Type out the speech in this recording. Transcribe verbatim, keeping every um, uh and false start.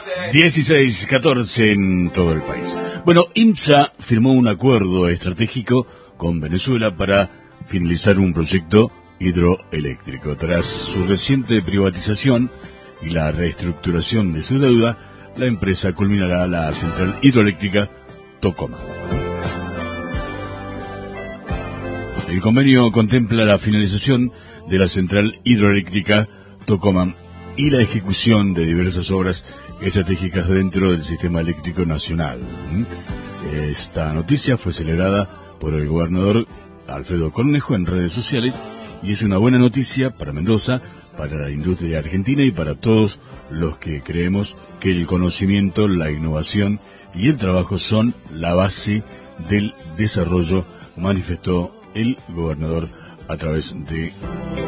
dieciséis catorce en todo el país. Bueno, IMSA firmó un acuerdo estratégico con Venezuela para finalizar un proyecto hidroeléctrico. Tras su reciente privatización y la reestructuración de su deuda, la empresa culminará la central hidroeléctrica Tocumen. El convenio contempla la finalización de la central hidroeléctrica Tocumen y la ejecución de diversas obras estratégicas dentro del sistema eléctrico nacional. Esta noticia fue celebrada por el gobernador Alfredo Cornejo en redes sociales y es una buena noticia para Mendoza, para la industria argentina y para todos los que creemos que el conocimiento, la innovación y el trabajo son la base del desarrollo, manifestó el gobernador a través de